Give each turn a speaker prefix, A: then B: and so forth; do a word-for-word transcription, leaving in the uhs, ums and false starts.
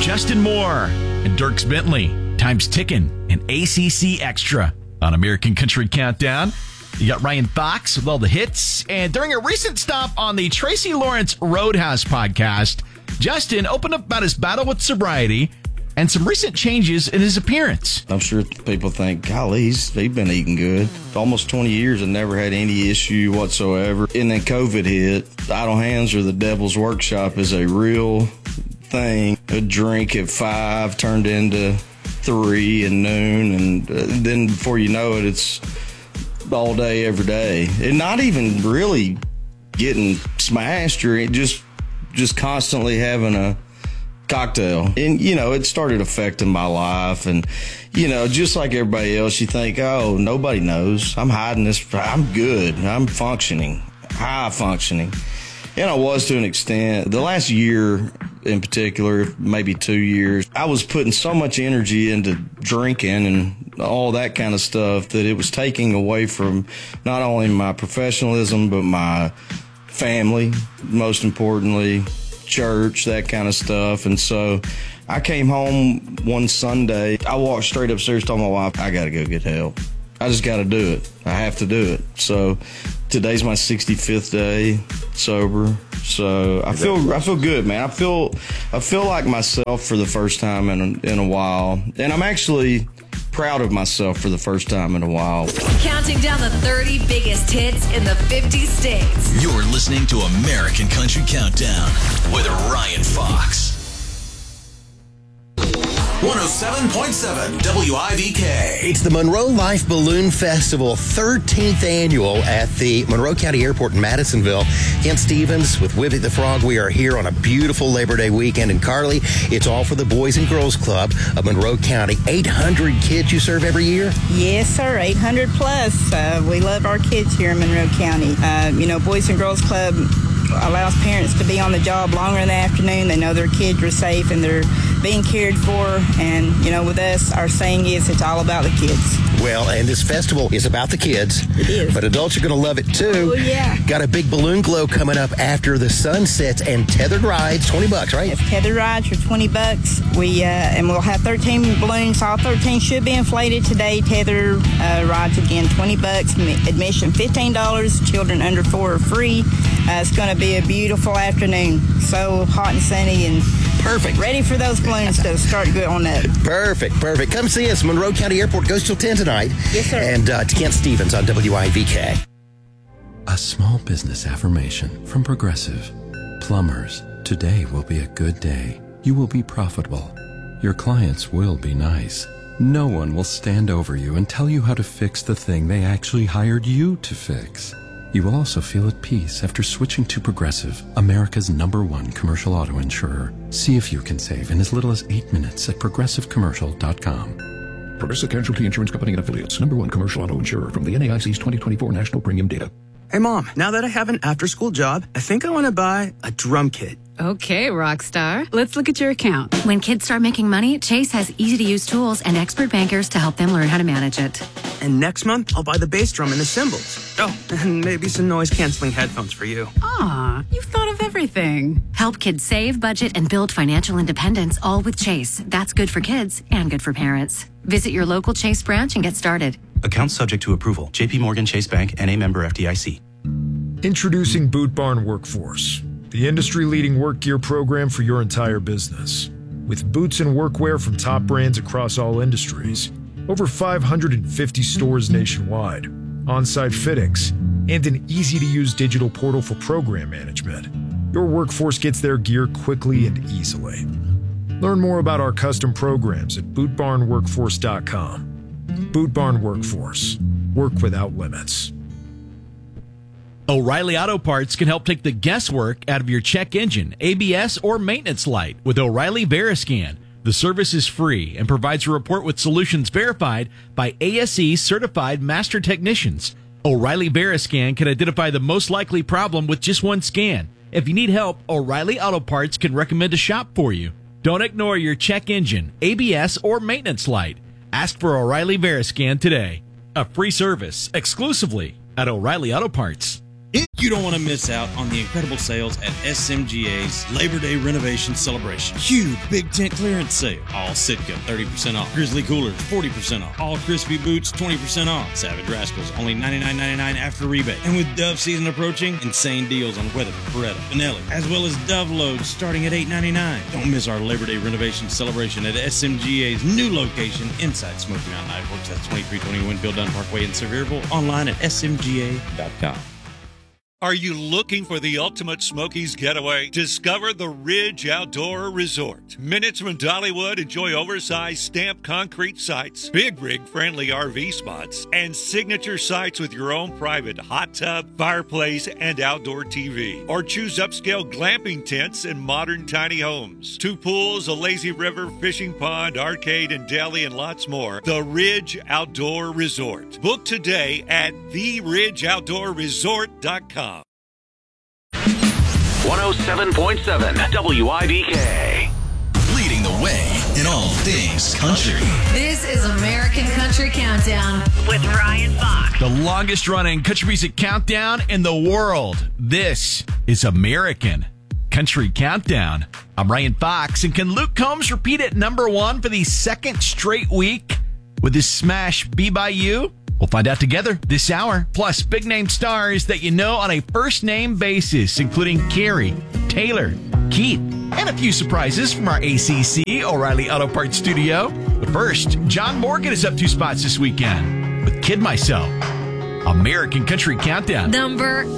A: Justin Moore and Dierks Bentley. Time's ticking and A C C Extra on American Country Countdown. You got Ryan Fox with all the hits. And during a recent stop on the Tracy Lawrence Roadhouse podcast, Justin opened up about his battle with sobriety and some recent changes in his appearance.
B: I'm sure people think, golly, he's, he's been eating good. Almost twenty years and never had any issue whatsoever. And then COVID hit. Idle Hands or the Devil's Workshop is a real thing. A drink at five turned into three and noon. And uh, then before you know it, it's all day, every day. And not even really getting smashed or just, just constantly having a cocktail. And, you know, it started affecting my life. And, you know, just like everybody else, you think, oh, nobody knows. I'm hiding this. I'm good. I'm functioning, high functioning. And I was to an extent. The last year in particular, maybe two years, I was putting so much energy into drinking and all that kind of stuff that it was taking away from not only my professionalism, but my family, most importantly, church, that kind of stuff. And so I came home one Sunday. I walked straight upstairs, told my wife, I got to go get help. I just got to do it. I have to do it. So today's my sixty-fifth day sober. So I feel I feel good, man. I feel I feel like myself for the first time in a, in a while. And I'm actually proud of myself for the first time in a while.
C: Counting down the thirty biggest hits in the fifty states.
D: You're listening to American Country Countdown with Ryan Fox. one oh seven point seven W I V K.
E: It's the Monroe Life Balloon Festival, thirteenth annual at the Monroe County Airport in Madisonville. Kent Stevens with Wivy the Frog. We are here on a beautiful Labor Day weekend. And Carly, it's all for the Boys and Girls Club of Monroe County. eight hundred kids you serve every year?
F: Yes, sir. eight hundred plus. Uh, we love our kids here in Monroe County. Uh, you know, Boys and Girls Club allows parents to be on the job longer in the afternoon. They know their kids are safe and they're being cared for. And, you know, with us, our saying is it's all about the kids.
E: Well, and this festival is about the kids.
F: It is.
E: But adults are going to love it, too.
F: Oh, yeah.
E: Got a big balloon glow coming up after the sun sets, and tethered rides, twenty bucks, right?
F: Yes, tethered rides for twenty bucks. We, uh, and we'll have thirteen balloons. All thirteen should be inflated today. Tether uh, rides, again, twenty bucks. Admission, fifteen dollars. Children under four are free. Uh, it's going to be a beautiful afternoon. So hot and sunny and
E: perfect.
F: Ready for those balloons to start going up.
E: Perfect, perfect. Come see us. Monroe County Airport goes till ten tonight.
F: Yes, sir.
E: And uh, to Kent Stevens on W I V K.
G: A small business affirmation from Progressive. Plumbers, today will be a good day. You will be profitable. Your clients will be nice. No one will stand over you and tell you how to fix the thing they actually hired you to fix. You will also feel at peace after switching to Progressive, America's number one commercial auto insurer. See if you can save in as little as eight minutes at progressive commercial dot com.
H: Progressive Casualty Insurance Company and Affiliates, number one commercial auto insurer from the N A I C's twenty twenty-four National Premium Data.
I: Hey, Mom, now that I have an after-school job, I think I want to buy a drum kit.
J: Okay, Rockstar. Let's look at your account.
K: When kids start making money, Chase has easy-to-use tools and expert bankers to help them learn how to manage it.
I: And next month, I'll buy the bass drum and the cymbals. Oh, and maybe some noise-canceling headphones for you.
J: Aw, you've thought of everything.
K: Help kids save, budget, and build financial independence, all with Chase. That's good for kids and good for parents. Visit your local Chase branch and get started.
L: Account subject to approval. J P Morgan Chase Bank, N A member F D I C.
M: Introducing Boot Barn Workforce, the industry-leading work gear program for your entire business. With boots and workwear from top brands across all industries, over five hundred fifty stores nationwide, on-site fittings, and an easy-to-use digital portal for program management, your workforce gets their gear quickly and easily. Learn more about our custom programs at boot barn workforce dot com. Boot Barn Workforce. Work without limits.
A: O'Reilly Auto Parts can help take the guesswork out of your check engine, A B S, or maintenance light with O'Reilly Veriscan. The service is free and provides a report with solutions verified by A S E certified master technicians. O'Reilly Veriscan can identify the most likely problem with just one scan. If you need help, O'Reilly Auto Parts can recommend a shop for you. Don't ignore your check engine, A B S, or maintenance light. Ask for O'Reilly Veriscan today. A free service exclusively at O'Reilly Auto Parts.
N: You don't want to miss out on the incredible sales at S M G A's Labor Day Renovation Celebration. Huge big tent clearance sale. All Sitka, thirty percent off. Grizzly Coolers, forty percent off. All Crispy Boots, twenty percent off. Savage Rascals, only ninety-nine ninety-nine after rebate. And with Dove season approaching, insane deals on Weatherford, Beretta, Benelli, as well as Dove loads starting at eight ninety-nine. Don't miss our Labor Day Renovation Celebration at S M G A's new location inside Smoky Mountain Ironworks. That's twenty-three twenty Winfield Dunn Parkway in Sevierville. Online at S M G A dot com.
O: Are you looking for the ultimate Smokies getaway? Discover the Ridge Outdoor Resort. Minutes from Dollywood, enjoy oversized stamped concrete sites, big rig friendly R V spots, and signature sites with your own private hot tub, fireplace, and outdoor T V. Or choose upscale glamping tents and modern tiny homes. Two pools, a lazy river, fishing pond, arcade, and deli, and lots more. The Ridge Outdoor Resort. Book today at the ridge outdoor resort dot com.
P: one oh seven point seven W I D K.
D: Leading the way in all things country.
C: This is American Country Countdown with Ryan Fox.
A: The longest running country music countdown in the world. This is American Country Countdown. I'm Ryan Fox, and can Luke Combs repeat at number one for the second straight week with his smash Be By You? We'll find out together this hour. Plus, big name stars that you know on a first name basis, including Carrie, Taylor, Keith, and a few surprises from our A C C O'Reilly Auto Parts studio. But first, John Morgan is up two spots this weekend with Kid Myself. American Country Countdown.
C: Number